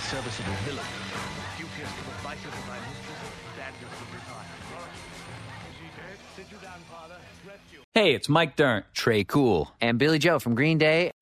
serviceable villain. Duteous to the vices of thy mistress, standard to retire. Is he dead? Sit you down, father. Rest you. Hey, it's Mike Dirnt, Trey Cool, and Billy Joe from Green Day.